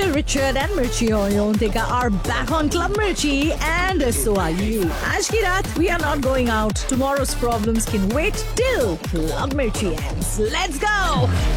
Richard and Mirchi Oyontika are back on Club Mirchi, and so are you. आज की रात we are not going out. Tomorrow's problems can wait till Club Mirchi ends. Let's go!